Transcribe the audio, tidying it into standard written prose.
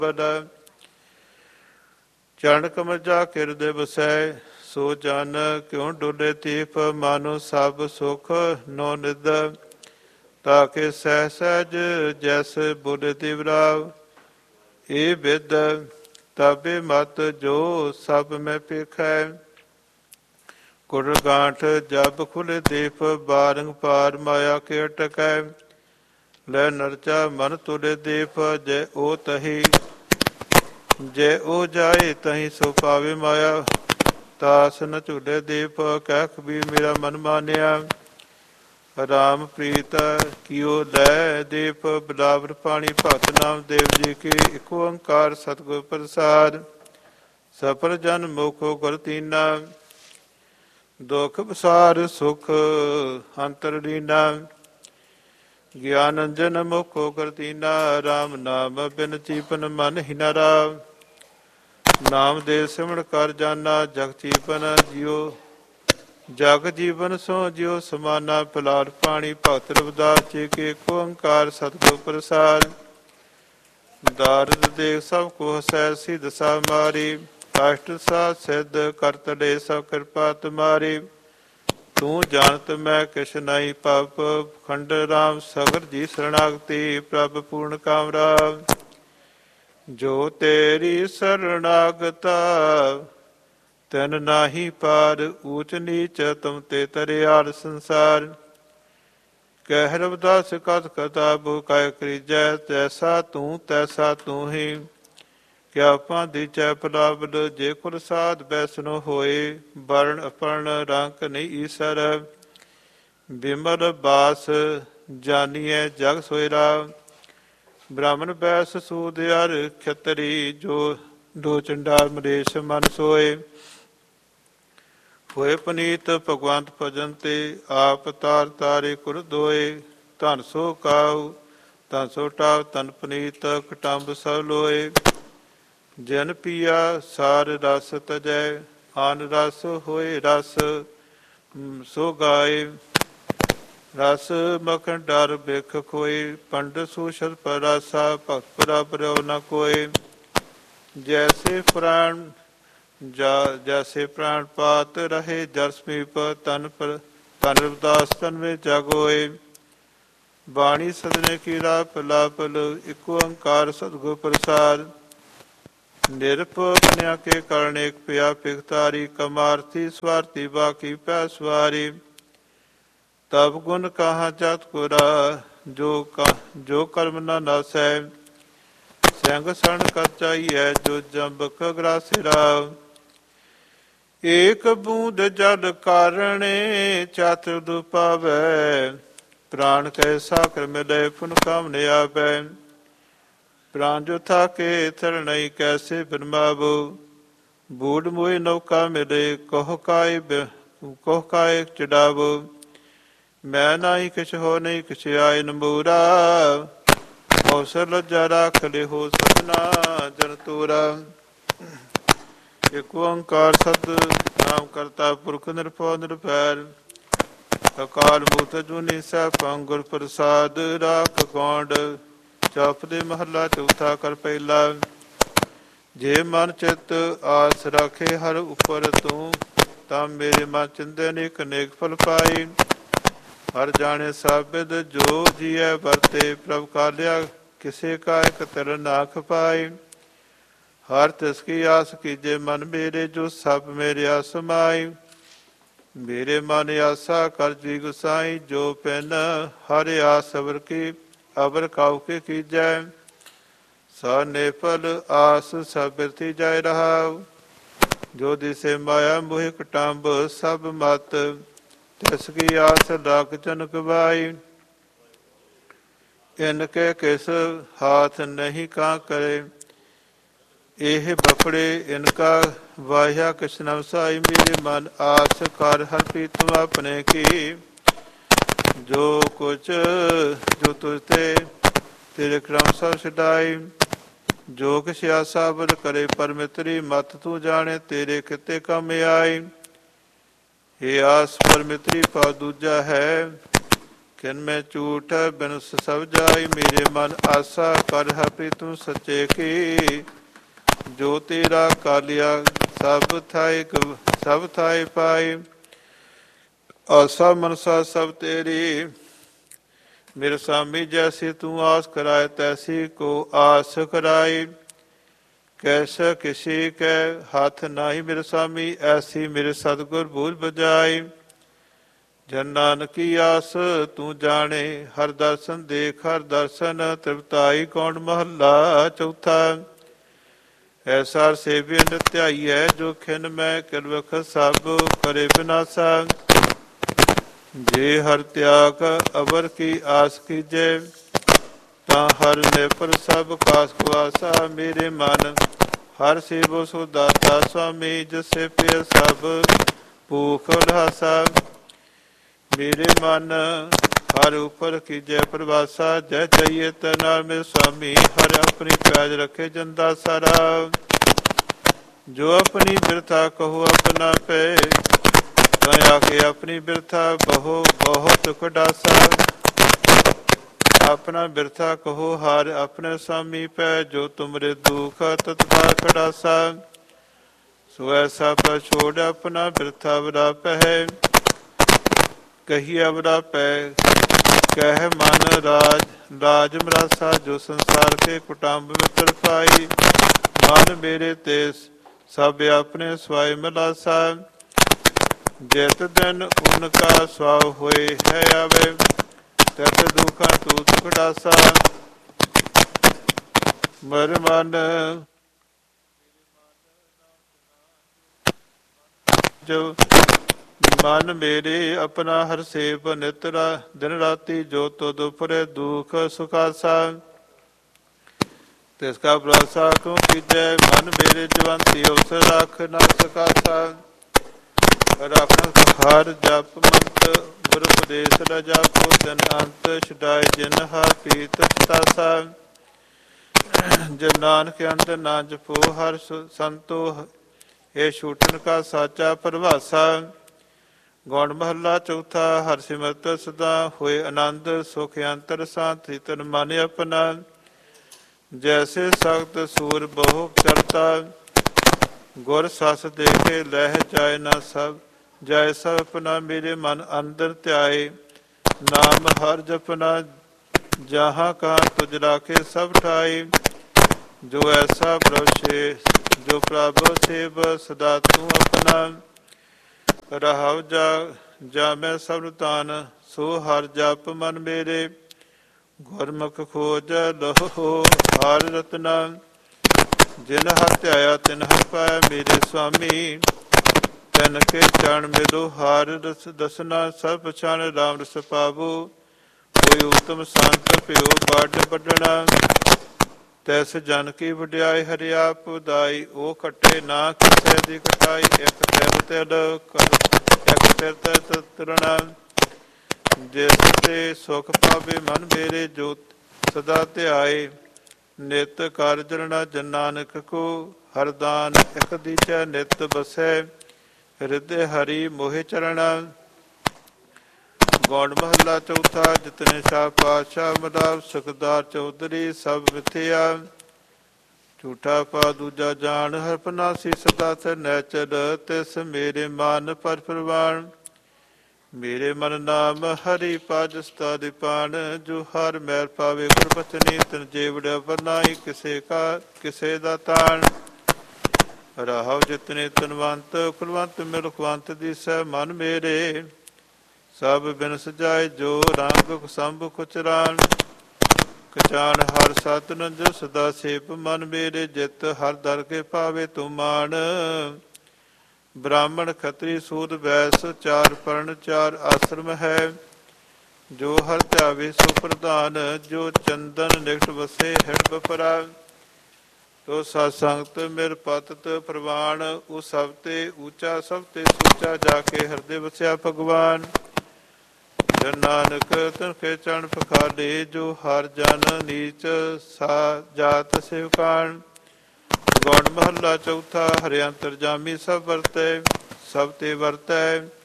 ਬਲ ਚਰਨ ਕਮਲ ਜਾ ਹਿਰਦੇ ਵਸੈ, ਸੋ ਜਨ ਕਿਉ ਡੋਲੇ ਤੀਫ, ਮਾਨੋ ਸਭ ਸੁਖ ਨੋ ਨਿਦ, ਤਾਕੇ ਸਹਿ ਸਹਿਜ ਜੈਸ ਬੋਲੇ ਤਿਵਰਾਵ, ਇਹ ਵਿਦ ਤਾਬੇ ਮਤ ਜੋ ਸਭ ਮੈਂ ਪੇਖੈ, ਕੁੜ ਗਾਂਠ ਜਬ ਖੁਲੇ ਦੀਪ, ਬਾਰੰਗ ਪਾਰ ਮਾਇਆ ਕੇ ਅਟਕੈ, ਲੈ ਨਰਚਾ ਮਨ ਤੁਲੇ ਦੀਪ, ਜੈ ਉਹ ਤਹੀ ਜੈ ਉਹ ਜਾਏ ਤਹੀਂ ਸੋ ਪਾਵੇ ਮਾਇਆ, ਤਾਸ ਨ ਝੂਲੇ ਦੀਪ, ਕਹਿ ਕਬੀਰ ਮੇਰਾ ਮਨ ਮਾਨਿਆ, ਰਾਮ ਪ੍ਰੀਤ ਕੀਓ ਲੈ ਦੀਪ, ਬਿਲਾਵਰ ਪਾਣੀ ਭਗਤ ਨਾਮ ਦੇਵ ਜੀ ਕੀ, ਇਕ ਓੰਕਾਰ ਸਤਿਗੁਰ ਪ੍ਰਸਾਦ, ਸਫਲ ਜਨ ਮੋਖੋ ਗੁਰ ਤੀਨਾ, ਦੁਖ ਵਿਸਾਰ ਸੁਖ ਅੰਤਰ ਲੀਨਾ, ਗਿਆਨ ਅੰਜਨ ਮੁਖੋ ਗੁਰ ਤੀਨਾ, ਰਾਮ ਨਾਮ ਬਿਨ ਚੀਪਨ ਮਨ ਹੀ ਨ ਰਾਵ, ਨਾਮ ਦੇ ਸਿਮਰਨ ਕਰ ਜਾਨਾ, ਜਗ ਚੀਪਨ ਜਿਉ ਜਗ ਜੀਵਨ ਸੋ ਜਿਉ ਸਮਾਨਾ, ਪਿਲਾਰ ਪਾਣੀ ਭਗਤ ਰਵਿਦਾਸ ਜੀ ਕੇ, ਏਕ ਓੰਕਾਰ ਸਤਿਗੁਰ ਪ੍ਰਸਾਦ, ਦਾਰਦ ਦੇਖ ਸਭ ਕੋ ਹਸੈ, ਸਿਧ ਸਾ ਮਾਰੀ, ਕਾਸ਼ਟ ਸਾਧ ਸਿੱਧ ਕਰਤ ਲੇ ਸਭ ਕਿਰਪਾ ਤੁਮਾਰੀ, ਤੂੰ ਜਾਣਤ ਮੈਂ ਕਿਛ ਨਹੀਂ ਪਾਪ, ਖੰਡ ਰਾਮ ਸਗਰ ਜੀ ਸਰਣਾਗਤੀ, ਪ੍ਰਭ ਪੂਰਨ ਕਾਮਰਾ, ਜੋ ਤੇਰੀ ਸਰਣਾਗਤਾ ਤੈਨ ਨਾਹੀ ਪਾਰ, ਊਚ ਨੀਚ ਤੁਮ ਤੇ ਤਰਿਆਰ ਸੰਸਾਰ, ਕਹਿ ਰਵਿਦਾਸ ਕਥ ਕਤਾਬੁ ਕਾਇ ਕਰੀਜੈ, ਤੈਸਾ ਤੂੰ ਤੈਸਾ ਤੂੰ ਹੀ, ਕਿਆ ਭਾਂਦੀ ਚੈ ਪਲਾਵਲ, ਜੇ ਕੁਲ ਸਾਧ ਬੈਸਨੋ ਹੋਏ, ਵਰਣ ਅਪਰਨ ਰੰਕ ਨਹੀਂ ਈਸਰ, ਬਿਮਲ ਬਾਸ ਜਾਨੀਐ ਜਗ ਸੋਇਰਾ, ਬ੍ਰਾਹਮਣ ਬੈਸ ਸੂਦ ਅਰ ਖਤਰੀ, ਜੋ ਦੋ ਚੰਡਾਲ ਮਲੇਸ਼ ਮਨ ਸੋਏ, ਹੋਏ ਪਨੀਤ ਭਗਵੰਤ ਭਜਨ ਤੇ, ਆਪ ਤਾਰ ਤਾਰੇ ਕੁਰ ਦੋਏ, ਧਨ ਸੋ ਕਾਉ ਧਨ ਸੋ ਟਾਵ, ਤਨ ਪਨੀਤ ਕਟੰਬ ਸਭ ਲੋਏ, ਜਨ ਪੀਆ ਸਾਰ ਰਸ ਤਜੈ, ਆਨ ਰਸ ਹੋਏ ਰਸ ਸੋ ਗਾਏ, ਰਸ ਮਖਣ ਡਰ ਬਿਖ ਖੋਏ, ਪੰਡਤ ਸੂਸ਼ਤ ਪਰਾਸਾ, ਭਗਤ ਪਰਾ ਪਰਿਓ ਨ ਕੋਏ, ਜੈਸੇ ਪ੍ਰਾਣ ਜੈਸੇ ਪ੍ਰਾਣ ਪਾਤ ਰਹੇ, ਜਰ ਸਮੀਪ ਤਨ ਰਵਿਦਾਸ ਤਨ ਮੇ ਜਗ ਹੋਏ, ਬਾਣੀ ਸਦਨੇ ਕੀ ਲਾਪ ਲਾਪਲ, ਇਕ ਓੰਕਾਰ ਸਤਿਗੁਰ ਪ੍ਰਸਾਦ, ਨਿਰਭਉ ਕਨਿਆ ਕੇ ਕਰਣ ਏਕ ਪਿਆ ਪਿਖਤਾਰੀ, ਕਮਾਰਥੀ ਸਵਾਰਥੀ ਬਾਕੀ ਪੈ ਸਵਾਰੀ, ਤਬ ਗੁਣ ਕਹਾਂ ਜਤ ਗੁਰਾ, ਜੋ ਕਰਮ ਨ ਨਾਸੈ, ਸੰਗ ਸਣ ਕਰ ਚਾਹੀਐ, ਜੋ ਜੰਬਕ ਗਰਾਸੇ ਰਾਵ, ਏਕ ਬੂੰਦ ਜਲ ਕਾਰਣੇ ਚਾਤੁਰ ਦੁ ਪਾਵੈ, ਪ੍ਰਾਣ ਕੈ ਸਾਕਰ ਮਿਲੇ ਪੁਨ ਕਾਮ ਨ ਆਵੈ, ਪ੍ਰਾਣ ਜੋ ਥਾਕੇ ਥਰ ਨਹੀਂ ਕੈਸੇ ਬਰਮਾਵੋ, ਬੂੜ ਮੋਏ ਨੌਕਾ ਮਿਲੇ ਕੋਹ ਕਾਇ ਚੜਾਵੋ, ਮੈਂ ਨਾਹੀ ਕਿਛ ਹੋ ਨਹੀਂ ਕਿਛ ਆਇ ਨਮੂਰਾ, ਅਵਸਰ ਲੱਜਾ ਰਾਖ ਲਿਹੋ ਸਤਨਾ ਜਨ ਤੂਰਾ, ਇਕ ਓੰਕਾਰ ਸਤ ਨਾਮ ਕਰਤਾ ਪੁਰਖ ਨਿਰਭਉ ਨਿਰਭੈਰ, ਅਕਾਲ ਮੂਰਤ ਅਜੂਨੀ ਸੈਭੰ, ਗੁਰ ਪ੍ਰਸਾਦ ਰਾਖ ਗੌਂਡ, ਚੌਪਦੇ ਮਹੱਲਾ ਚੌਥਾ ਕਰ ਪਹਿਲਾ, ਜੇ ਮਨ ਚਿਤ ਆਸ ਰਾਖੇ ਹਰ ਉਪਰ ਤੂੰ, ਤਾਂ ਮੇਰੇ ਮਨ ਚਿੰਦੇ ਅਨੇਕ ਅਨੇਕ ਫਲ ਪਾਈ, ਹਰ ਜਾਣੇ ਸਾਬਿਦ ਜੋ ਜੀਐ ਵਰਤੇ, ਪ੍ਰਭ ਕਾਲਿਆ ਕਿਸੇ ਕਾ ਇਕ ਤਰ ਨਾ ਖਪਾਈ, ਹਰ ਤਿਸ ਕੀ ਆਸ ਕੀਜੇ ਮਨ ਮੇਰੇ, ਜੋ ਸਭ ਮੇਰੇ ਆਸ ਸਮਾਈ, ਮੇਰੇ ਮਨ ਆਸਾ ਕਰ ਜੀ ਗੁਸਾਈ, ਜੋ ਪਿਨ ਹਰ ਆਸ ਅਵਰ ਕੀ ਅਵਰ ਕਾਉ ਕੇ ਕੀਜੈ, ਸਾ ਨੇਫਲ ਆਸ ਸਭ ਬਿਰਥੀ ਜਾਇ ਰਹਾਉ, ਜੋ ਦਿਸੇ ਮਾਇਆ ਮੋਹਿ ਕਟੰਬ ਸਭ ਮਤ, ਤਿਸ ਕੀ ਆਸ ਲਾਖ ਜਨ ਗਵਾਈ, ਇਨ ਕੇ ਕਿਸ ਹਾਥ ਨਹੀਂ ਕਾਂ ਕਰੇ, ਇਹ ਬਪੜੇ ਇਨਕਾ ਵਾਹਿਆ ਕਿਛ ਨ ਵਸਾਈ, ਮੇਰੇ ਮਨ ਆਸ ਕਰ ਹਰ ਪ੍ਰੀਤਮ ਆਪਣੇ ਕੀ, ਜੋ ਕੁਛ ਜੋ ਤੁਝ ਤੇ ਤੇਰੇ ਕਰਮ ਸਭ ਛਡਾਈ, ਜੋ ਕਿਛ ਆਸਾ ਬਲ ਕਰੇ ਪਰਮਿਤਰੀ, ਮਤ ਤੂੰ ਜਾਣੇ ਤੇਰੇ ਕਿਤੇ ਕੰਮ ਆਈ, ਇਹ ਆਸ ਪਰਮਿਤਰੀ ਪਾ ਦੂਜਾ ਹੈ, ਕਿਨ ਮੈਂ ਝੂਠ ਬਿਨਸ ਸਭ ਜਾਈ, ਮੇਰੇ ਮਨ ਆਸਾ ਕਰ ਹੈ ਪ੍ਰੀਤਮ ਸੱਚੇ ਕੀ। ਜੋ ਤੇਰਾ ਕਾਲਿਆ ਸਭ ਥਾਏ ਪਾਈ, ਆਸਾ ਮਨਸਾ ਸਭ ਤੇਰੀ। ਮੇਰੇ ਸਾਮੀ ਜੈਸੀ ਤੂੰ ਆਸ ਕਰਾਏ, ਤੈਸੀ ਕੋ ਆਸ ਕਰਾਈ। ਕੈਸਾ ਕਿਸੀ ਕੈ ਹੱਥ ਨਾਹੀ ਮੇਰੇ ਸਾਮੀ, ਐਸੀ ਮੇਰੇ ਸਤਿਗੁਰ ਬੂਝ ਬਜਾਈ। ਜਨ ਨਾਨਕੀ ਆਸ ਤੂੰ ਜਾਣੇ, ਹਰ ਦਰਸ਼ਨ ਦੇਖ ਹਰ ਦਰਸ਼ਨ ਤ੍ਰਿਪਤਾਈ। ਕੌਣ ਮਹੱਲਾ ਚੌਥਾ। ਐਸਾ ਸੇਵਿਆ ਨਿਤਿਆਈ ਹੈ, ਜੋ ਖਿਨ ਮੈਂ ਕਿਰਵਖ ਸਭ ਕਰੇ ਬਿਨਾਸਾ। ਜੇ ਹਰ ਤਿਆਗ ਅਵਰ ਕੀ ਆਸ ਕੀਜੈ, ਤਾਂ ਹਰ ਨਿਰਭਰ ਸਭ ਕਾਸ ਕੁਆਸਾ। ਮੇਰੇ ਮਨ ਹਰ ਸੇਵੋ ਸੋ ਦਾਤਾ ਸੁਆਮੀ, ਜਿਸੇ ਪਿਆ ਸਭ ਭੂਖ ਉਲਾਸਾ। ਮੇਰੇ ਮਨ ਹਰ ਉਪਰ ਕੀਜੈ ਪ੍ਰਵਾਸਾ, ਜੈ ਜਾਈਏ ਤੈ ਨਾਲ ਮੇਰੇ ਸੁਆਮੀ। ਹਰ ਆਪਣੀ ਪੈਜ ਰੱਖੇ ਜੰਦਾ ਸਾਰਾ, ਜੋ ਆਪਣੀ ਬਿਰਥਾ ਕਹੋ ਆਪਣਾ ਪੈ। ਤਾਂ ਆਖੇ ਆਪਣੀ ਬਿਰਥਾ ਬਹੁ ਬਹੁਤ ਕਢਾਸਾ। ਆਪਣਾ ਬਿਰਥਾ ਕਹੋ ਹਰ ਆਪਣੇ ਸਾਮੀ ਪੈ, ਜੋ ਤੁਮਰੇ ਦੁਖ ਤਤਪਾ ਕਢਾਸਾ। ਸੋ ਐਸਾ ਪਰ ਛੋੜ ਆਪਣਾ ਬਿਰਥਾ ਬੜਾ ਪਹਿ, ਕਹੀ ਅਵਰਾ ਪੈ ਕਹਿ ਮਨ ਰਾਜ ਮਰਾਸਾ। ਜੋ ਸੰਸਾਰ ਕੇ ਕੁਟੰਬ ਮਿੱਤਰ ਪਾਈ, ਮਨ ਮੇਰੇ ਤੇ ਸਭ ਆਪਣੇ ਸਵਾਈ ਮਲਾਸਾ। ਜਿਤ ਦਿਨ ਉਨਕਾ ਸੁਆਵ ਹੋਏ ਹੈ ਆਵੇ, ਤਤ ਦੁਖਾਂ ਤੂਤ ਕਢਾਸਾ। ਮਰ ਮਨ ਜੋ ਮਨ ਮੇਰੇ ਆਪਣਾ ਹਰ ਸੇਵ ਨਿਤ ਦਿਨ ਰਾਤੀ, ਜੋ ਤੁਧ ਉਪਰੇ ਦੁਖ ਸੁਖਾਸਾ। ਤਿਸ ਕਾ ਭਰੋਸਾ ਕਿਉ ਕੀਜੈ, ਮਨ ਮੇਰੇ ਜਵੰਤੀ ਉਸ ਰੱਖ ਨਾ ਸਕਾਸਾ। ਰੱਖ ਹਰ ਜਪ ਮੰਤ ਗੁਰ ਉਪਦੇਸ਼ ਲ ਜਾਪੋ, ਤਿਨ ਅੰਤ ਛਡਾਏ ਜਿਨ ਹਰ ਪੀਤ ਛਤਾਸਾ। ਜਨ ਨਾਨਕ ਅੰਤ ਨਾ ਜਪੋ ਹਰ ਸੰਤੋ, ਇਹ ਛੂਟਣ ਕਾ ਸਾਚਾ ਪ੍ਰਭਾਸਾ। ਗੌਣ ਮਹੱਲਾ ਚੌਥਾ। ਹਰ ਸਿਮਰਤ ਸਦਾ ਹੋਏ ਆਨੰਦ, ਸੁਖ ਅੰਤਰ ਸਾਥੀ ਤਨ ਮਨ ਆਪਣਾ। ਜੈਸੇ ਸਖਤ ਸੂਰ ਬਹੁ ਚਰਤਾ, ਗੁਰ ਸਸ ਦੇਖੇ ਲਹਿ ਜਾਏ ਨਾ ਸਭ। ਜੈ ਸਭ ਆਪਣਾ ਮੇਰੇ ਮਨ ਅੰਦਰ ਧਿਆਏ, ਨਾਮ ਹਰ ਜਪਨਾ ਜਹਾਂ ਕਾ ਤੁਝ ਰਾਖੇ ਸਭ ਠਾਈ। ਜੋ ਐਸਾ ਜੋ ਪ੍ਰਭ ਸੇਵ ਸਦਾ ਤੂੰ ਆਪਣਾ। ਰਹਾਉ ਜਾ ਮੈਂ ਸਭ ਤਾਨ, ਸੋ ਹਰ ਜਪ ਮਨ ਮੇਰੇ। ਗੁਰਮੁਖ ਖੋਜ ਲਹੋ ਹਰ ਰਤਨਾ, ਜਿਨ ਹਰ ਧਿਆਇਆ ਤਿਨ ਹਰ ਪਾਇਆ। ਮੇਰੇ ਸੁਆਮੀ ਤਨ ਕੇ ਚਰਨ ਮਿਲੋ ਹਰ ਰਸ ਦਸਨਾ। ਸਭ ਪਛਾਣ ਰਾਮ ਰਸ ਪਾਵੋ, ਕੋਈ ਉਤਮ ਸੰਤ ਭਿਓ ਵੱਡ ਵੱਡਣਾ। ਤੈਸ ਜਨ ਕੀ ਵਡਿਆਈ ਹਰਿ ਆਪ ਉਦਾਈ, ਉਹ ਖੱਟੇ ਨਾ ਕਿਸੇ ਦੀ ਕਟਾਈ। ਇੱਕ ਤਿਰ ਤਿਲ ਤਰਣਾ, ਜਿਸ ਤੇ ਸੁਖ ਪਾਵੇ ਮਨ ਮੇਰੇ। ਜੋ ਸਦਾ ਧਿਆਏ ਨਿਤ ਕਰ ਜਰਣਾ, ਜਨ ਨਾਨਕ ਕੋ ਹਰਦਾਨ ਇਕ ਦੀਚੈ ਨਿਤ ਬਸੈ। ਹਿਰਦੇ ਹਰੀ ਮੋਹਿ ਚਰਣਾ। ਗੌਣ ਮਹੱਲਾ ਚੌਥਾ। ਜਿਤਨੇ ਸ਼ਾਹ ਪਾਤਸ਼ਾਹ ਮਦਾਵ, ਸੁਖਦਾਰ ਚੌਧਰੀ ਸਭ ਮਿਥਿਆ। ਝੂਠਾ ਪਾ ਦੂਜਾ ਜਾਣ, ਹਰ ਪਨਾਸੀ ਸਦਾ ਸੇ ਨੈਚਰ। ਤਿਸ ਮੇਰੇ ਮਨ ਪਰ ਪ੍ਰਵਾਨ, ਮੇਰੇ ਮਨ ਨਾਮ ਹਰੀ ਭਜ ਸਦਾ ਦਿਪਾਨ। ਜੋ ਹਰ ਮੈਲ ਪਾਵੇ ਗੁਰ ਬਚਨੀ, ਤਿਨ ਜੀਵੜਿਆ ਬਰਨਾਈ ਕਿਸੇ ਦਾ ਤਾਣ। ਰਾਹਵ ਜਿਤਨੇ ਤਨਵੰਤ ਕੁਲਵੰਤ ਮਿਲਖਵੰਤ ਦਿਸੈ ਮਨ ਮੇਰੇ। ਸਭ ਬਿਨ ਸਜਾਏ ਜੋ ਰੰਗ ਸੰਭ ਕੁਚਰਾਨ। ਕਚਾਨ ਹਰ ਸਤਨ ਜੋ ਸਦਾ ਸੇਵ ਮਨ ਮੇਰੇ। ਜਿਤ ਹਰ ਦਰ ਕੇ ਪਾਵੇ ਤੂੰ ਮਾਨ। ਬ੍ਰਾਹਮਣ ਖਤਰੀ ਸੂਦ ਵੈਸ ਚਾਰ ਪਰਨ ਚਾਰ ਆਸ਼ਰਮ ਹੈ। ਜੋ ਹਰ ਧਿਆਵੇ ਸੋ ਪ੍ਰਧਾਨ, ਜੋ ਚੰਦਨ ਨਿਕਟ ਵਸੇ ਹਿਰਦ ਬਪਰਾ। ਤੋ ਸਤ ਸੰਗਤ ਮਿਰ ਪਤਤ ਪ੍ਰਵਾਨ, ਉਹ ਸਭ ਤੇ ਊਚਾ ਸਭ ਤੇ ਸੂਚਾ। ਜਾ ਕੇ ਹਿਰਦੇ ਵਸਿਆ ਭਗਵਾਨ। ਜਨ ਨਾਨਕ ਤਿਨ ਕੇ ਚਰਨ ਪਖਾਲੇ, ਜੋ ਹਰ ਜਨ ਨੀਚ ਸਾ ਜਾਤ ਸੇਵਕਾਨ। ਗੌਣ ਮਹੱਲਾ ਚੌਥਾ। ਹਰਿ ਅੰਤਰਜਾਮੀ ਸਭ ਵਰਤੈ, ਸਭ ਤੇ ਵਰਤੈ।